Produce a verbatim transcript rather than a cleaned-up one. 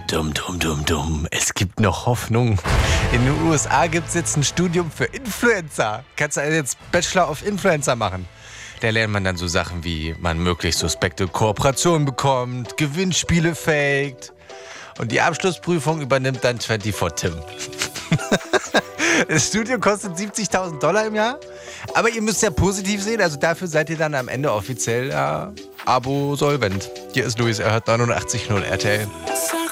Dumm, dumm, dumm, dumm. Es gibt noch Hoffnung. In den U S A gibt es jetzt ein Studium für Influencer. Kannst du also jetzt Bachelor of Influencer machen. Da lernt man dann so Sachen wie, man möglichst suspekte Kooperationen bekommt, Gewinnspiele faked. Und die Abschlussprüfung übernimmt dann vierundzwanzig Tim. Das Studium kostet siebzigtausend Dollar im Jahr. Aber ihr müsst ja positiv sehen, also dafür seid ihr dann am Ende offiziell ja, Abo-solvent. Hier ist Luis, er hört neunundachtzig Komma null R T L.